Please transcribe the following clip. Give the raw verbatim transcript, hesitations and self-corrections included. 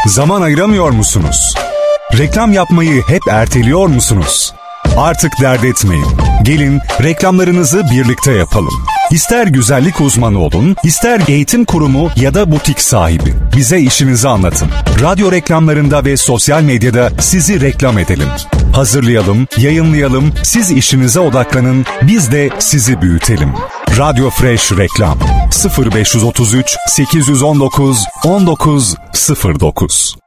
Zaman ayıramıyor musunuz? Reklam yapmayı hep erteliyor musunuz? Artık dert etmeyin. Gelin reklamlarınızı birlikte yapalım. İster güzellik uzmanı olun, ister eğitim kurumu ya da butik sahibi. Bize işinizi anlatın. Radyo reklamlarında ve sosyal medyada sizi reklam edelim. Hazırlayalım, yayınlayalım, siz işinize odaklanın, biz de sizi büyütelim. Radyo Fresh Reklam sıfır beş otuz üç sekiz yüz on dokuz on dokuz sıfır dokuz.